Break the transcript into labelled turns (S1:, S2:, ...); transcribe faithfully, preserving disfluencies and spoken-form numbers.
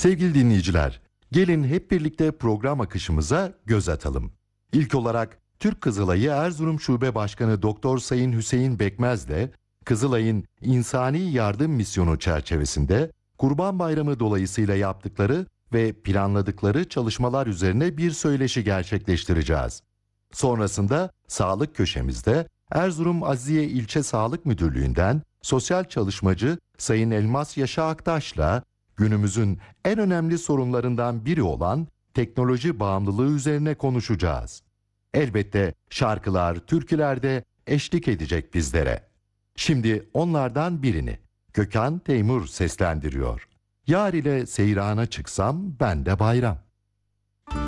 S1: Sevgili dinleyiciler, gelin hep birlikte program akışımıza göz atalım. İlk olarak Türk Kızılayı Erzurum Şube Başkanı Doktor Sayın Hüseyin Bekmez'le Kızılay'ın insani yardım misyonu çerçevesinde Kurban Bayramı dolayısıyla yaptıkları ve planladıkları çalışmalar üzerine bir söyleşi gerçekleştireceğiz. Sonrasında sağlık köşemizde Erzurum Aziye İlçe Sağlık Müdürlüğü'nden sosyal çalışmacı Sayın Elmas Yaşa Aktaş'la günümüzün en önemli sorunlarından biri olan teknoloji bağımlılığı üzerine konuşacağız. Elbette şarkılar, türküler de eşlik edecek bizlere. Şimdi onlardan birini Gökhan Teymur seslendiriyor. Yar ile seyrana çıksam ben de bayram.